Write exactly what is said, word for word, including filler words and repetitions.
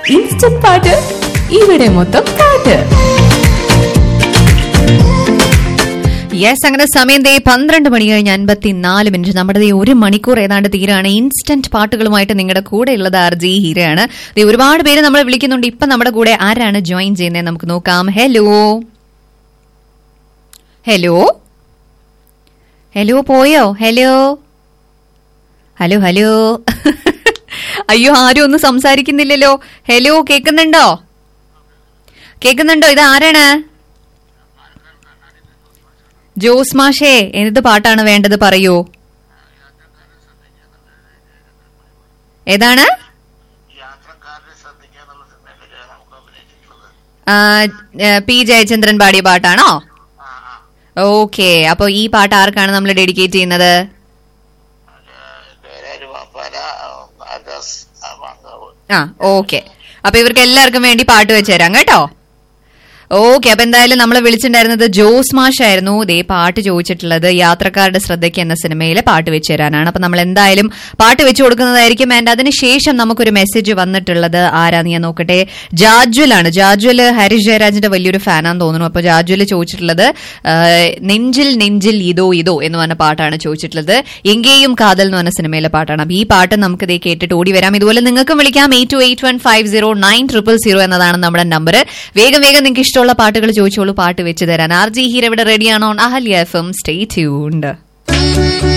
Instant പാട്ട് ഇവിടെ മൊത്തം പാട്ട്. യെസ്, അങ്ങനെ സമയം ദേ പന്ത്രണ്ട് മണി കഴിഞ്ഞ് അൻപത്തിനാല് മിനിറ്റ്. നമ്മുടെ ദേ ഒരു മണിക്കൂർ ഏതാണ്ട് തീരാണ്. ഇൻസ്റ്റന്റ് പാട്ടുകളുമായിട്ട് നിങ്ങളുടെ കൂടെ ഉള്ളത് ആർ ജി ഹീരയാണ്. ദേ ഒരുപാട് പേര് നമ്മളെ വിളിക്കുന്നുണ്ട്. ഇപ്പൊ നമ്മുടെ കൂടെ ആരാണ് ജോയിൻ ചെയ്യുന്നത് നമുക്ക് നോക്കാം. ഹലോ ഹലോ ഹലോ പോയോ? ഹലോ ഹലോ ഹലോ അയ്യോ, ആരും ഒന്നും സംസാരിക്കുന്നില്ലല്ലോ. ഹലോ, കേൾക്കുന്നുണ്ടോ? കേൾക്കുന്നുണ്ടോ? ഇത് ആരാണ്? ജോസ് മാഷേ, എന്ത് പാട്ടാണ് വേണ്ടത് പറയൂ. ഏതാണ്? പി ജയചന്ദ്രൻ പാടിയ പാട്ടാണോ? ഓക്കെ, അപ്പൊ ഈ പാട്ട് ആർക്കാണ് നമ്മൾ ഡെഡിക്കേറ്റ് ചെയ്യുന്നത്? ആ ഓക്കെ, അപ്പൊ ഇവർക്ക് എല്ലാവർക്കും വേണ്ടി പാട്ട് വെച്ചുതരാം കേട്ടോ. ഓക്കെ, അപ്പൊ എന്തായാലും നമ്മളെ വിളിച്ചിട്ടുണ്ടായിരുന്നത് ജോസ് മാഷായിരുന്നു. ഇതേ പാട്ട് ചോദിച്ചിട്ടുള്ളത് യാത്രക്കാരുടെ ശ്രദ്ധയ്ക്ക് എന്ന സിനിമയിലെ പാട്ട് വെച്ച് തരാനാണ്. അപ്പൊ നമ്മൾ എന്തായാലും പാട്ട് വെച്ചു കൊടുക്കുന്നതായിരിക്കും. ആൻഡ് അതിനുശേഷം നമുക്കൊരു മെസ്സേജ് വന്നിട്ടുള്ളത് ആരാന്ന് ഞാൻ നോക്കട്ടെ. ജാജ്വലാണ്. ജാജ്വല് ഹരീഷ് ജയരാജിന്റെ വലിയൊരു ഫാനാന്ന് തോന്നുന്നു. അപ്പൊ ജാജ്വല് ചോദിച്ചിട്ടുള്ളത് നെഞ്ചിൽ നെഞ്ചിൽ ഇതോ ഇതോ എന്ന് പറഞ്ഞ പാട്ടാണ് ചോദിച്ചിട്ടുള്ളത്. എങ്കേയും കാതൽ എന്ന് പറഞ്ഞ സിനിമയിലെ പാട്ടാണ്. അപ്പൊ ഈ പാട്ട് നമുക്ക് ഇതേ കേട്ടിട്ട് ഓടി വരാം. ഇതുപോലെ നിങ്ങൾക്കും വിളിക്കാം. Eight to eight one five zero nine triple zero എന്നതാണ് നമ്മുടെ നമ്പർ. വേഗം വേഗം നിങ്ങൾക്ക് ഇഷ്ടം ഉള്ള പാട്ടുകൾ ചോദിച്ചോളൂ, പാട്ട് വെച്ച് തരാൻ. ആർ ജി ഹീര ഇവിടെ റെഡിയാണോ? Ahalya F M, stay tuned.